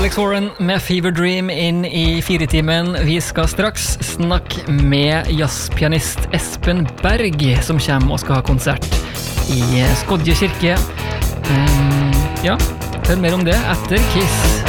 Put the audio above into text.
Alex Warren med Fever Dream inn I 4-timen. Vi skal straks snakke med jazzpianist Espen Berg, som kommer og skal ha konsert I Skodje kirke. Ja, hør mer om det etter Kiss.